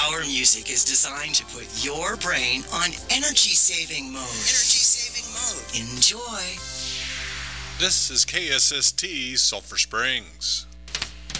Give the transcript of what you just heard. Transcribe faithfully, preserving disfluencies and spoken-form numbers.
Our music is designed to put your brain on energy-saving mode. Energy-saving mode. Enjoy. This is K S S T Sulphur Springs.